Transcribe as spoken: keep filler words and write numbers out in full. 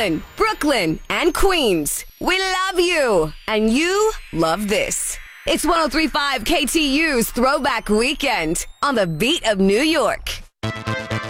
Brooklyn, Brooklyn, and Queens. We love you, and you love this. It's one oh three point five K T U's Throwback Weekend on the beat of New York.